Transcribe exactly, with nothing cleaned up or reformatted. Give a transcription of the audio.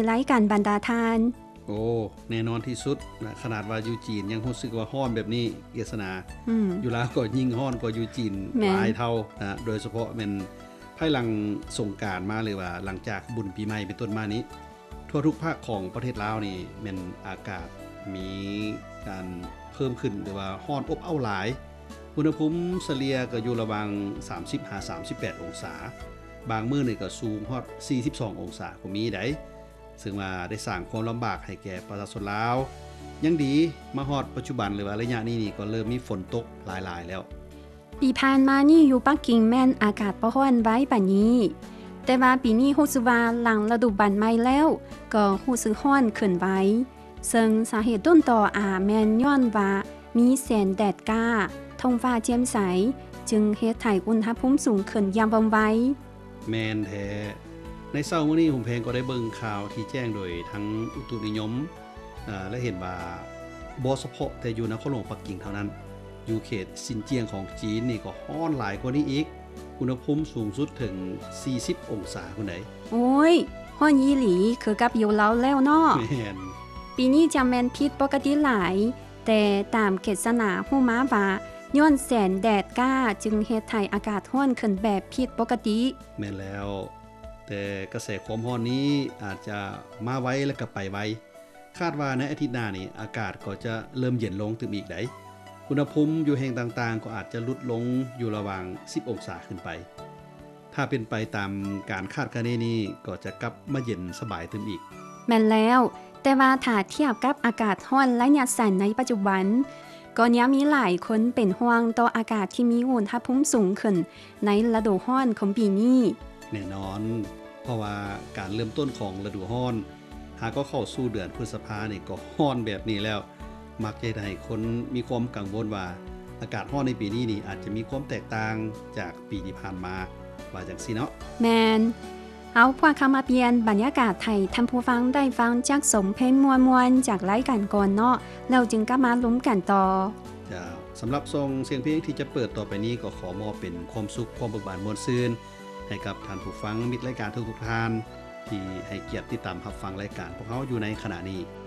รายการบรรดาทานโอ้แน่นอนที่สุดนะขนาดว่าอยู่จีนยังรู้สึกว่าร้อนแบบนี้เกษนาอืมอยู่ลาวก็ยิ่งร้อนกว่าอยู่จีนหลายเท่านะโดยเฉพาะแม่นภายหลังสงกรานต์มาหรือว่าหลังจากบุญปีใหม่เป็นต้นมานี้ทั่วทุกภาคของประเทศลาวนี่แม่นอากาศมีการเพิ่มขึ้นหรือว่าร้อนอบอ้าวหลายอุณหภูมิเฉลี่ยก็อยู่ระหว่าง สามสิบห้าถึงสามสิบแปด องศาบางมื้อนี่ก็สูงฮอด สี่สิบสอง องศาก็มีได้ซึ่งว่าได้สร้างความลำบากให้แก่ประชาชนลาวยังดีมาฮอดปัจจุบันหรือว่าระยะนี้นี่ก็เริ่มมีฝนตกหลายๆแล้วปีผ่านมานี่อยู่ปักกิ่งแม่นอากาศบ่ร้อนไว้ปานนี้แต่ว่าปีนี้รู้สึกว่าหลังฤดูใบไม้แล้วก็รู้สึกร้อนขึ้นไว้ซึ่งสาเหตุต้นต่ออาจแม่นย้อนว่ามีแสงแดดจ้าท้องฟ้าแจ่มใสจึงเฮ็ดให้อุณหภูมิสูงขึ้นอย่างบ่ไวแม่นแท้ในเช้ามื้อนี้ผมเพงก็ได้เบิ่งข่าวที่แจ้งโดยทั้งอุตุนิยมอ่าและเห็นว่าบ่เฉพาะแต่อยู่นครหลวงปักกิ่งเท่านั้นอยู่เขตซินเจียงของจีนนี่ก็ร้อนหลายกว่านี้อีกอุณหภูมิสูงสุดถึงสี่สิบองศาพุ่นใดโอ้ยร้อนอีหลีคือกับอยู่ลาวแล้วเนาะแม่นปีนี้จะแม่นผิดปกติหลายแต่ตามเกษณาฮู้มาว่าย้อนแสงแดดก้าจึงเฮ็ดให้อากาศร้อนขึ้นแบบผิดปกติแม่นแล้วแต่กระแสความร้อนนี้อาจจะมาไวและก็ไปไวคาดว่าในอาทิตย์หน้านี้อากาศก็จะเริ่มเย็นลงตึมอีกได้อุณหภูมิอยู่แห่งต่างๆก็อาจจะลดลงอยู่ระหว่างสิบองศาขึ้นไปถ้าเป็นไปตามการคาดคะเนนี้ก็จะกลับมาเย็นสบายตึมอีกแม่นแล้วแต่ว่าถ้าเทียบกับอากาศร้อนระยะสั้นในปัจจุบันก็ยังมีหลายคนเป็นห่วงต่ออากาศที่มีอุณหภูมิสูงขึ้นในฤดูร้อนของปีนี้แน่นอนเพราะว่าการเริ่มต้นของฤดูร้อนหากก็เข้าสู่เดือนพฤษภาคมนี่ก็ร้อนแบบนี้แล้วมักจะให้คนมีความกังวลว่าอากาศร้อนในปีนี้นี่อาจจะมีความแตกต่างจากปีที่ผ่านมาว่าจังซี่เนาะแม่นเอาพวกคำมาเปลี่ยนบรรยากาศไทยท่านผู้ฟังได้ฟังจากสมเพลงมวลๆจากรายการก่อนเนาะแล้วจึงกลับมาลุ้มกันต่อจ้าสำหรับทรงเสียงเพลงที่จะเปิดต่อไปนี้ก็ขอมอบเป็นความสุขความเบิกบานมวลซื่นให้กับท่านผู้ฟังมิตรรายการทุกๆท่านที่ให้เกียรติติดตามรับฟังรายการพวกเขาอยู่ในขณะนี้